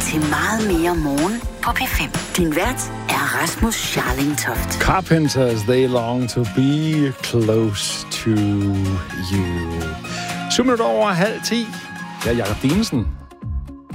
til meget mere morgen på P5. Din vært er Rasmus Scharlingtoft. Carpenters, they long to be close to you. 7 minutter over 9:30. Jeg er Jakob Dinesen.